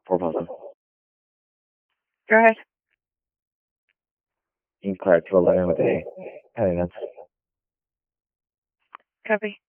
4,000. Go ahead. Incorrect. 211 with A. Heading. Copy.